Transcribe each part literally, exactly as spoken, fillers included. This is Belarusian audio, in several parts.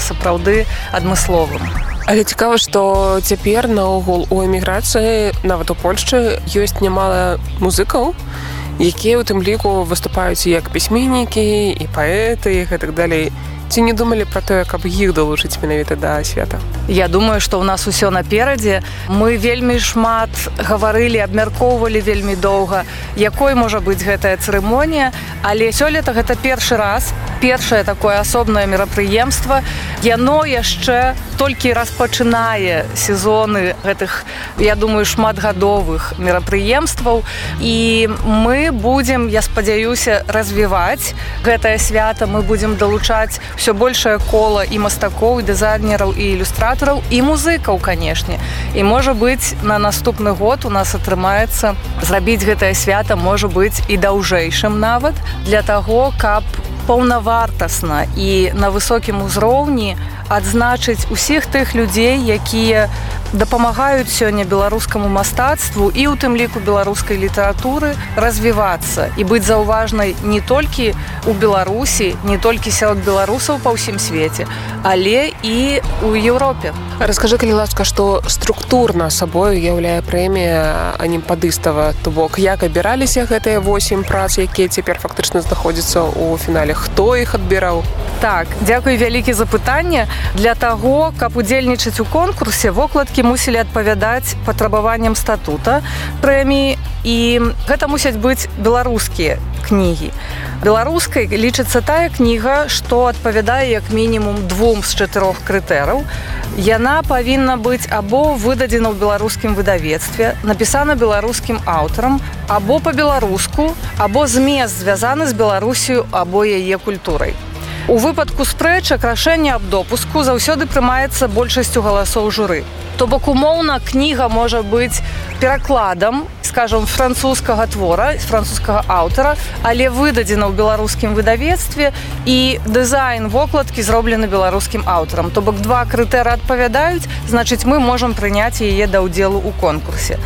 сапраўды адмысловым. Але цікава, што цяпер наогул у эміграцыі, нават у Польшчы, ёсць нямала музыкаў, якія ў тым ліку выступаюць як пісьменнікі і паэты і гэтак далей. Ці не думалі пра тое, каб іх далучыць менавіта да свята? Я думаю, што ў нас усё наперадзе. Мы вельмі шмат гаварылі, абмяркоўвалі вельмі доўга, якой можа быць гэтая цырымонія, але сёлета гэта першы раз, першае такое асобнае мерапрыемства. Яно яшчэ толькі распачынае сезоны гэтых, я думаю, шматгадовых мерапрыемстваў, і мы будзем, я спадзяюся, развіваць гэтае свята, мы будзем далучаць ўсё большае кола і мастакоў, і дызайнераў, і ілюстратараў, і музыкаў, канешне. І, можа быць, на наступны год у нас атрымаецца зрабіць гэтае свята, можа быць, і даўжэйшым нават, для таго, каб паўнавартасна і на высокім узроўні адзначыць усіх тых людзей, якія дапамагаюць сёння беларускаму мастацтву і ў тым ліку беларускай літаратуры развівацца і быць заўважнай не толькі ў Беларусі, не толькі сярод беларусаў па ўсім свеце, але і ў Еўропе. Раскажы, калі ласка, што структурна сабою уяўляе прэмія анімпадыстава, то бок як абіраліся гэтыя восем прац, якія цяпер фактычна знаходзяцца ў фінале, хто іх адбіраў? Так, дзякуй вялікі за пытанне. Для таго, каб удзельнічаць у конкурсе, вокладкі мусілі адпавядаць патрабаванням статута прэміі, і гэта мусяць быць беларускія кнігі. Беларускай лічыцца тая кніга, што адпавядае як мінімум двум з чатырох крытэраў. Яна павінна быць або выдадзена ў беларускім выдавецтве, напісана беларускім аўтарам, або па-беларуску, або змест звязаны з Беларусію або яе культурай. У выпадку спрэчак рашэнне аб допуску заўсёды прымаецца большасцю галасоў журы. То бок умоўна кніга можа быць перакладам, скажам, французскага твора, французскага аўтара, але выдадзена ў беларускім выдавецтве і дызайн вокладкі зроблены беларускім аўтарам. То бок два крытэры адпавядаюць, значыць, мы можам прыняць яе да ўдзелу ў конкурсе.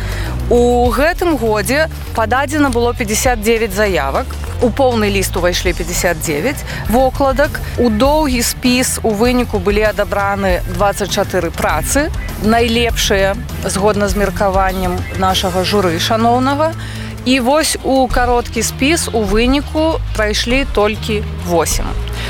У гэтым годзе пададзена было пятьдесят девять заявак. У поўны ліст увайшлі пятьдесят девять вокладак. У доўгі спіс у выніку былі адабраны двадцать чатыры працы, найлепшыя, згодна з меркаваннем нашага журы шаноўнага. І вось у кароткі спіс у выніку прайшлі толькі восем.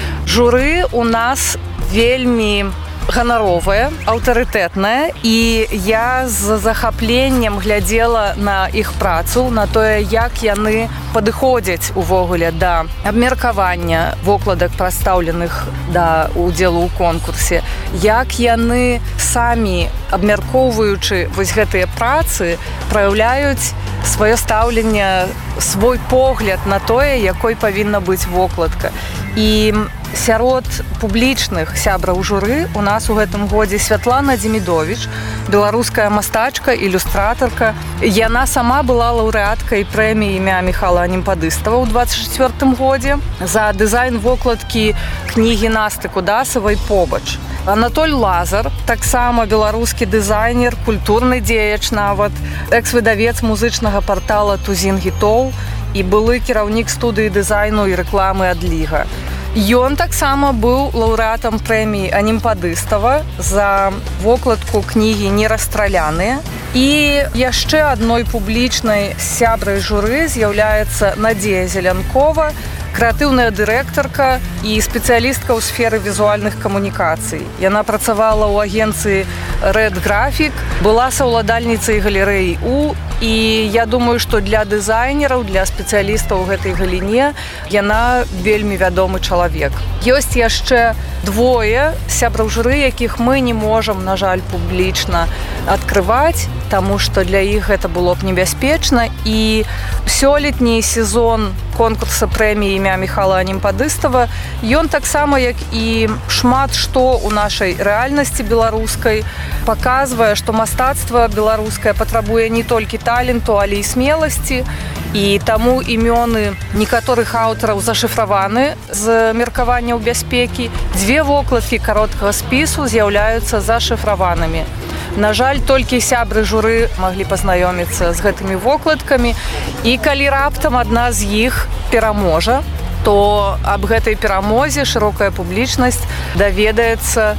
Журы у нас вельмі ганаровая, аўтарытэтная, і я з захапленнем глядзела на іх працу, на тое, як яны падыходзяць увогуле да абмеркавання вокладак, прадстаўленых да ўдзелу ў конкурсе, як яны самі, абмяркоўваючы вось гэтыя працы, праяўляюць сваё стаўленне, свой погляд на тое, якой павінна быць вокладка. І сярод публічных сябраў журы у нас у гэтым годзе Святлана Демідовіч, беларуская мастачка, ілюстратарка. Яна сама была лаўрэаткай прэміі імя Міхала Анімпадыстава ў двадцать чацвёртым годзе за дызайн вокладкі кнігі Насты Кудасавай «Побач». Анатоль Лазар, таксама беларускі дызайнер, культурны дзеяч нават, экс-выдавец музычнага партала «Тузін гітоў» і былы кіраўнік студыі дызайну і рэкламы «Адліга». Ён таксама быў лаўрэатам прэміі Анімпадыстава за вокладку кнігі «Нерастраляныя». І яшчэ адной публічнай сябрай журы з'яўляецца Надзея Зелянкова, крэатыўная дырэктарка і спецыялістка ў сферы візуальных камунікацый. Яна працавала ў агенцыі Red Graphic, была саўладальніцай галерэі У, і я думаю, што для дызайнераў, для спецыялістаў у гэтай галіне яна вельмі вядомы чалавек. Ёсць яшчэ двое сябраў журы, якіх мы не можам, на жаль, публічна адкрываць, таму што для іх гэта было б небяспечна. І сёлетні сезон конкурса прэміі імя Міхала Анімпадыстава, ён таксама, як і шмат што ў нашай рэальнасці беларускай, паказвае, што мастацтва беларускае патрабуе не толькі таленту, але і смеласці. І таму імёны некаторых аўтараў зашыфраваны з меркаванняў бяспекі. Дзве вокладкі кароткага спісу з'яўляюцца зашыфраванымі. На жаль, толькі сябры журы маглі пазнаёміцца з гэтымі вокладкамі. І калі раптам адна з іх пераможа, то аб гэтай перамозе шырокая публічнасць даведаецца